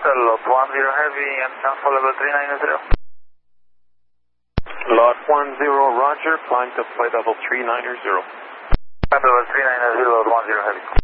Lot 10 Heavy and transfer level 390. Lot 10, Roger, climb to flight level 390. Flight level 390, Lot 10 Heavy.